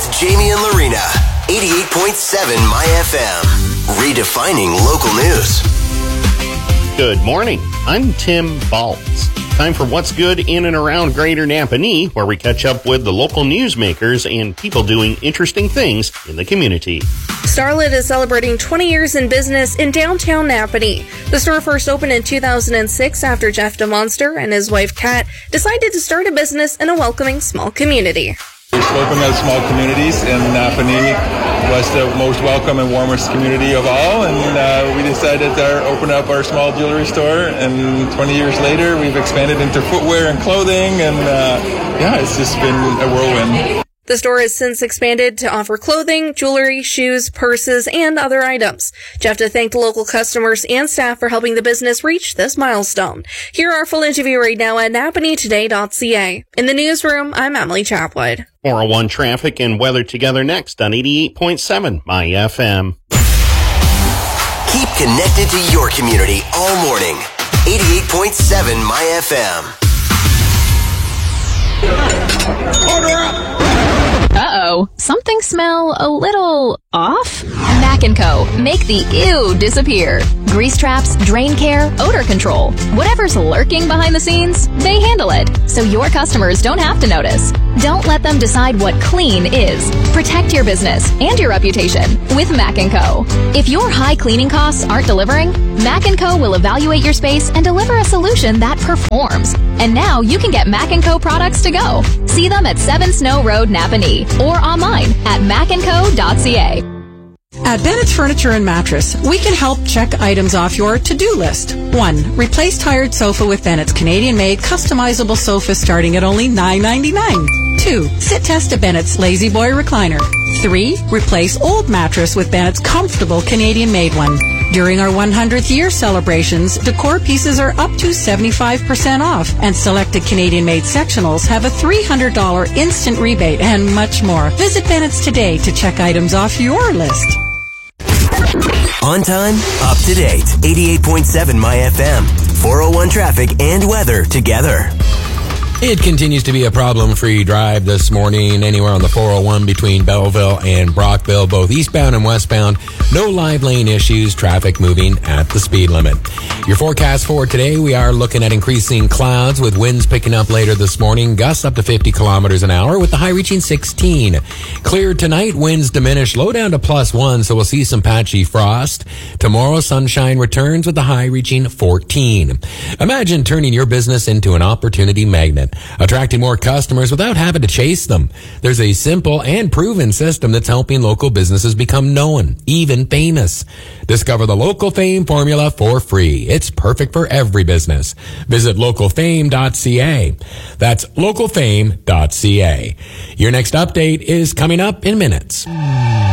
with Jamie and Lorena. 88.7 My FM. Redefining local news. Good morning. I'm Tim Baltz. Time for What's Good in and around Greater Napanee, where we catch up with the local newsmakers and people doing interesting things in the community. Starlet is celebrating 20 years in business in downtown Napanee. The store first opened in 2006 after Jeff DeMonster and his wife Kat decided to start a business in a welcoming small community. We spoke about small communities, and Napanee was the most welcome and warmest community of all, and we decided to open up our small jewelry store, and 20 years later we've expanded into footwear and clothing, and it's just been a whirlwind. The store has since expanded to offer clothing, jewelry, shoes, purses, and other items. Jeff thanked local customers and staff for helping the business reach this milestone. Hear our full interview right now at napaneetoday.ca. In the newsroom, I'm Emily Chapwood. 401 traffic and weather together next on 88.7 My FM. Keep connected to your community all morning. 88.7 My FM. Order up! Uh-oh. Something smell a little off? Mac & Co. Make the ew disappear. Grease traps, drain care, odor control. Whatever's lurking behind the scenes, they handle it, so your customers don't have to notice. Don't let them decide what clean is. Protect your business and your reputation with Mac & Co. If your high cleaning costs aren't delivering, Mac & Co. will evaluate your space and deliver a solution that performs. And now you can get Mac & Co. products to go. See them at 7 Snow Road, Napanee, or online at macandco.ca. At Bennett's Furniture and Mattress, we can help check items off your to-do list. 1. Replace tired sofa with Bennett's Canadian-made customizable sofa starting at only $9.99. 2. Sit test a Bennett's Lazy Boy recliner. 3. Replace old mattress with Bennett's comfortable Canadian-made one. During our 100th year celebrations, decor pieces are up to 75% off, and selected Canadian-made sectionals have a $300 instant rebate and much more. Visit Bennett's today to check items off your list. On time, up to date. 88.7 My FM. 401 traffic and weather together. It continues to be a problem-free drive this morning anywhere on the 401 between Belleville and Brockville, both eastbound and westbound. No live lane issues, traffic moving at the speed limit. Your forecast for today, we are looking at increasing clouds with winds picking up later this morning, gusts up to 50 kilometers an hour with the high reaching 16. Clear tonight, winds diminish low down to +1, so we'll see some patchy frost. Tomorrow, sunshine returns with the high reaching 14. Imagine turning your business into an opportunity magnet, attracting more customers without having to chase them. There's a simple and proven system that's helping local businesses become known, even famous. Discover the Local Fame formula for free. It's perfect for every business. Visit localfame.ca. That's localfame.ca. Your next update is coming up in minutes.